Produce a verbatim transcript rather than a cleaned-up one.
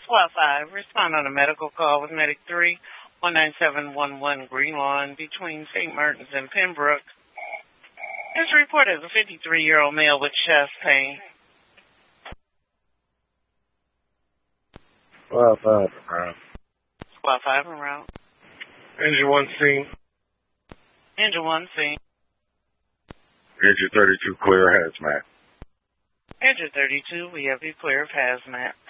Squad five, respond on a medical call with Medic three, one nine seven one one Green Lawn between Saint Martin's and Pembroke. This report is a fifty-three-year-old male with chest pain. Squad five around. Squad five around. Engine one scene. Engine one scene. Engine thirty-two clear hazmat. Engine thirty-two, we have you clear of hazmat.